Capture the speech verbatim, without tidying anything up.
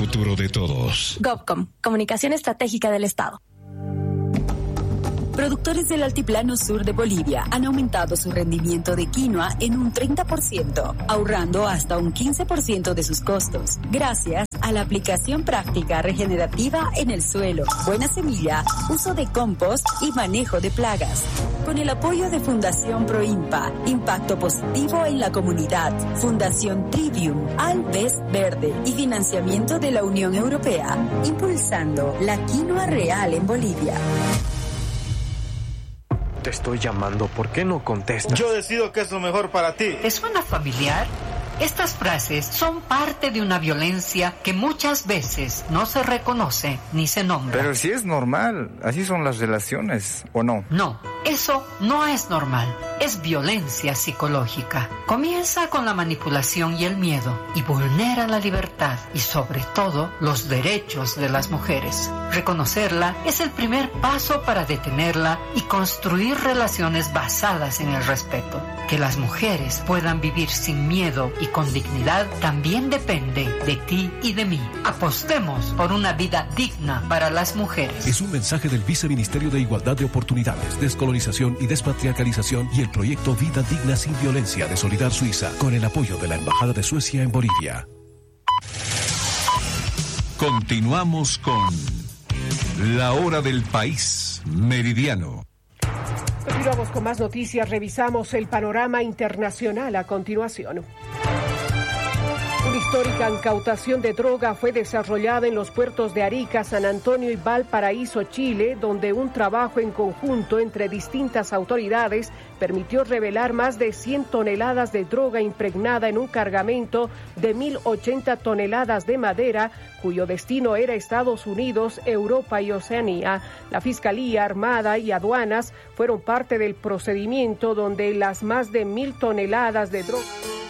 futuro de todos. GovCom, Comunicación Estratégica del Estado. Productores del altiplano sur de Bolivia han aumentado su rendimiento de quinoa en un treinta por ciento, ahorrando hasta un quince por ciento de sus costos, gracias a la aplicación práctica regenerativa en el suelo, buena semilla, uso de compost y manejo de plagas. Con el apoyo de Fundación Proimpa, impacto positivo en la comunidad, Fundación Trivium, Alves Verde y financiamiento de la Unión Europea, impulsando la quinoa real en Bolivia. Te estoy llamando, ¿por qué no contestas? Yo decido qué es lo mejor para ti. ¿Te suena familiar? Estas frases son parte de una violencia que muchas veces no se reconoce ni se nombra. Pero si es normal, así son las relaciones, ¿o no? No, eso no es normal, es violencia psicológica. Comienza con la manipulación y el miedo y vulnera la libertad y sobre todo los derechos de las mujeres. Reconocerla es el primer paso para detenerla y construir relaciones basadas en el respeto. Que las mujeres puedan vivir sin miedo y con dignidad también depende de ti y de mí. Apostemos por una vida digna para las mujeres. Es un mensaje del Viceministerio de Igualdad de Oportunidades, Descolonización y Despatriarcalización y el proyecto Vida Digna Sin Violencia de Solidar Suiza, con el apoyo de la Embajada de Suecia en Bolivia. Continuamos con La Hora del País Meridiano. Continuamos con más noticias, revisamos el panorama internacional a continuación. Una histórica incautación de droga fue desarrollada en los puertos de Arica, San Antonio y Valparaíso, Chile, donde un trabajo en conjunto entre distintas autoridades permitió revelar más de cien toneladas de droga impregnada en un cargamento de mil ochenta toneladas de madera, cuyo destino era Estados Unidos, Europa y Oceanía. La Fiscalía Armada y Aduanas fueron parte del procedimiento donde las más de mil toneladas de droga...